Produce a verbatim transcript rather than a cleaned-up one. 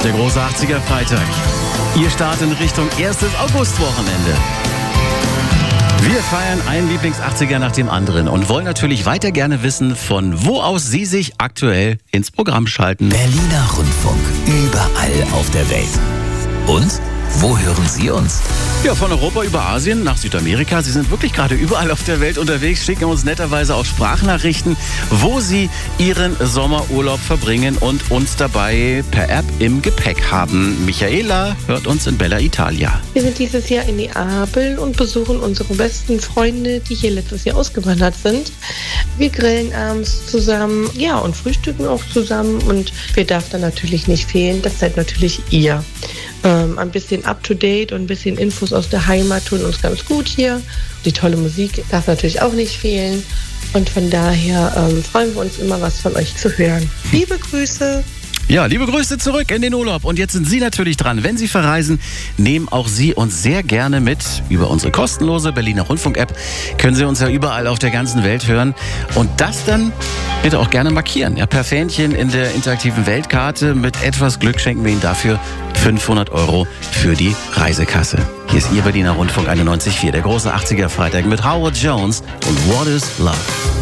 der große achtziger-Freitag. Ihr Start in Richtung erstes Augustwochenende. Wir feiern einen Lieblings-achtziger nach dem anderen und wollen natürlich weiter gerne wissen, von wo aus Sie sich aktuell ins Programm schalten. Berliner Rundfunk, überall auf der Welt. Und wo hören Sie uns? Ja, von Europa über Asien nach Südamerika. Sie sind wirklich gerade überall auf der Welt unterwegs, schicken uns netterweise auch Sprachnachrichten, wo Sie Ihren Sommerurlaub verbringen und uns dabei per App im Gepäck haben. Michaela hört uns in Bella Italia. Wir sind dieses Jahr in Neapel und besuchen unsere besten Freunde, die hier letztes Jahr ausgewandert sind. Wir grillen abends zusammen, ja, und frühstücken auch zusammen. Und wer darf dann natürlich nicht fehlen? Das seid natürlich ihr. Ähm, ein bisschen up-to-date und ein bisschen Infos aus der Heimat tun uns ganz gut hier. Die tolle Musik darf natürlich auch nicht fehlen. Und von daher ähm, freuen wir uns immer, was von euch zu hören. Liebe Grüße! Ja, liebe Grüße zurück in den Urlaub. Und jetzt sind Sie natürlich dran. Wenn Sie verreisen, nehmen auch Sie uns sehr gerne mit. Über unsere kostenlose Berliner Rundfunk-App können Sie uns ja überall auf der ganzen Welt hören. Und das dann bitte auch gerne markieren. Ja, per Fähnchen in der interaktiven Weltkarte. Mit etwas Glück schenken wir Ihnen dafür fünfhundert Euro für die Reisekasse. Hier ist Ihr Berliner Rundfunk einundneunzig Komma vier, der große achtziger-Freitag mit Howard Jones und What is Love.